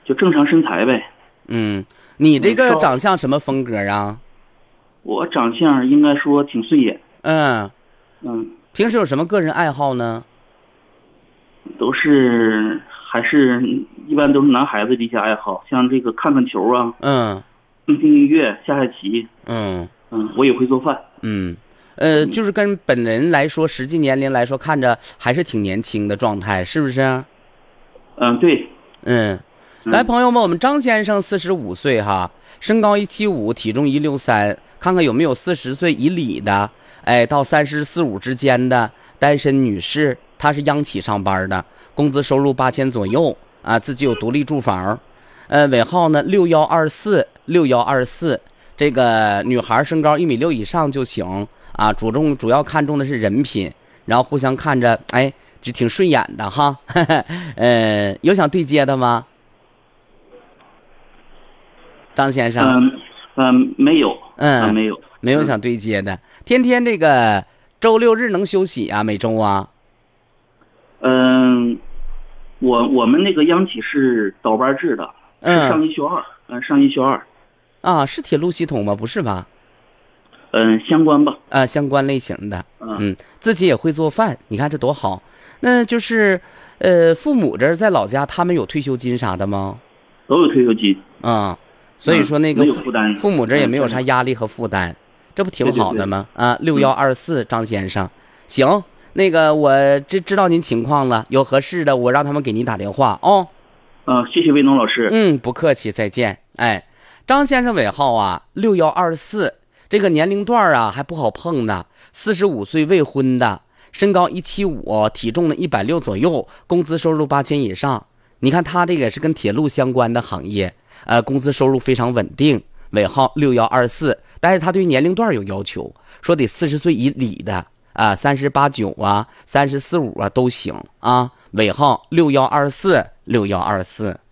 就正常身材呗。 你这个长相什么风格啊？ 我长相应该说挺顺眼。平时有什么个人爱好呢？ 还是一般都是男孩子的一些爱好，像这个看看球啊，听听音乐，下下棋。我也会做饭。 就是跟本人来说，实际年龄来说，看着还是挺年轻的状态，是不是？ 对。 来，朋友们，我们张先生45岁哈，身高175，体重163，看看有没有40岁以里的，到34、35之间的单身女士，她是央企上班的，工资收入8000左右啊，自己有独立住房，尾号呢6124，这个女孩身高1.6米以上就行啊，主要看重的是人品，然后互相看着就挺顺眼的哈。有想对接的吗？张先生？ 没有。 没有想对接的。天天这个周六日能休息啊？每周啊？ 我们那个央企是倒班制的，是上一休二。上一休二。 啊，是铁路系统吗？不是吧？ 相关吧。 相关类型的。自己也会做饭，你看这多好。那就是父母这在老家，他们有退休金啥的吗？ 都有退休金。 所以说那个父母这也没有啥压力和负担，这不挺好的吗？6124张先生，行，那个我知道您情况了，有合适的我让他们给您打电话哦。 谢谢魏农老师。 不客气，再见。张先生尾号啊6124，这个年龄段啊还不好碰呢，45岁未婚的，身高175，体重呢160左右，工资收入8000以上。你看他这个也是跟铁路相关的行业，工资收入非常稳定，尾号6124，但是他对年龄段有要求，说得40岁以里的38、9啊，34、5啊都行啊，尾号6124。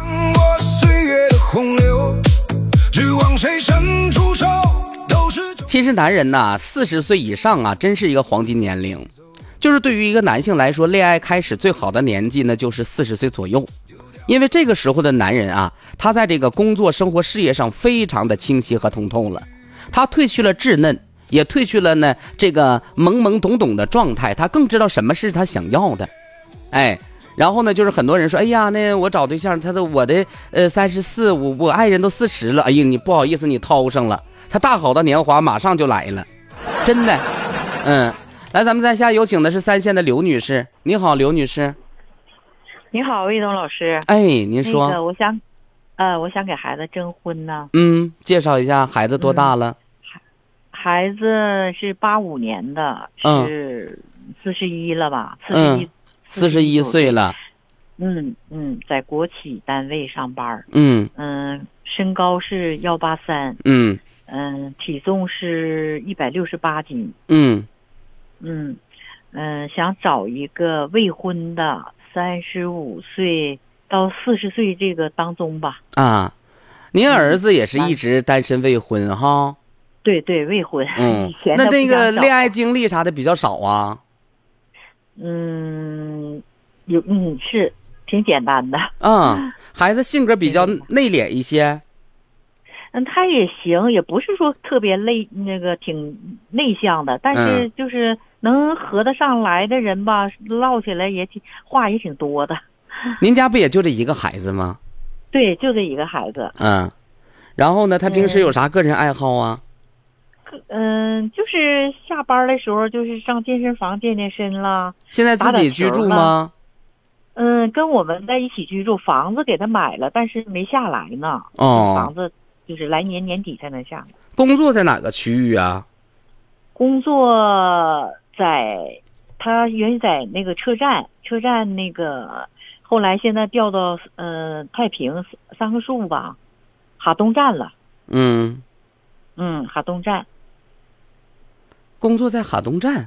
其实男人呐，40岁以上啊，真是一个黄金年龄。就是对于一个男性来说，恋爱开始最好的年纪呢，就是40岁左右。因为这个时候的男人啊，他在这个工作、生活、事业上非常的清晰和通透了，他褪去了稚嫩，也褪去了呢这个懵懵懂懂的状态，他更知道什么是他想要的。然后呢，就是很多人说，哎呀，那我找对象，我的34，我爱人都40了，哎呀，你不好意思，你掏上了，他大好的年华马上就来了，真的。来，咱们在下有请的是3线的刘女士。你好，刘女士。 你好，魏东老师。 您说。 那个我想给孩子征婚呢。 介绍一下，孩子多大了？ 孩子是85年的，是41了吧？41 岁了。 在国企单位上班。身高是183。体重是168斤。想找一个未婚的，35岁到40岁这个当中吧。 您儿子也是一直单身未婚哈？ 对，未婚。 那这个恋爱经历啥的比较少啊？ 是挺简单的。 孩子性格比较内敛一些。 他也行，也不是说特别挺内向的，但是就是能合得上来的人吧，唠起来话也挺多的。 您家不也就这一个孩子吗？ 对，就这一个孩子。 然后呢，他平时有啥个人爱好啊？ 就是下班的时候就是上健身房健身啦。 现在自己居住吗？ 跟我们在一起居住，房子给他买了，但是没下来呢。房子就是来年年底才能下来。 工作在哪个区域啊？ 工作他原在那个车站那个，后来现在调到太平3棵树吧，哈东站了。哈东站。工作在哈东站。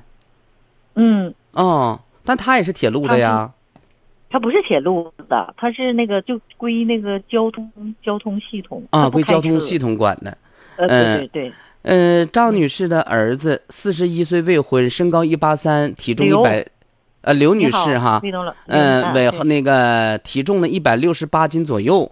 但他也是铁路的呀。 它不是铁路的，它是那个就归那个交通系统归交通系统管的。 对。 张女士的儿子41岁未婚，身高183，体重100。刘女士哈。那个体重呢168斤左右，